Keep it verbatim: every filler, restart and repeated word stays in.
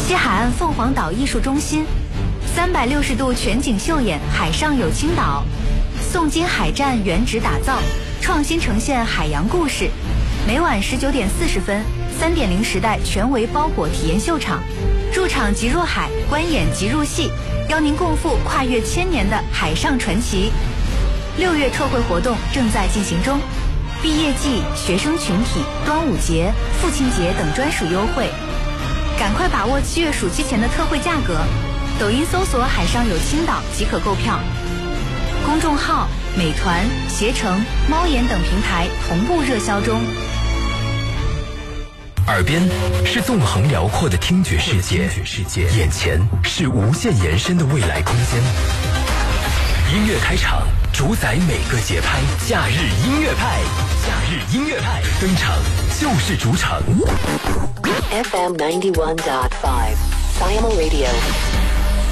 西海岸凤凰岛艺术中心，三百六十度全景秀演海上有青岛，宋金海战原址打造，创新呈现海洋故事。每晚十九点四十分，三点零时代全维包裹体验秀场，入场即入海，观演即入戏，邀您共赴跨越千年的海上传奇。六月特惠活动正在进行中，毕业季、学生群体、端午节、父亲节等专属优惠，赶快把握七月暑期前的特惠价格。抖音搜索海上有青岛即可购票，公众号、美团、携程、猫眼等平台同步热销中。 耳边是纵横辽阔的听觉世界，眼前是无限延伸的未来空间。音乐开场，主宰每个节拍。假日音乐派，假日音乐派登场就是主场。 F M ninety one point five Siamo Radio。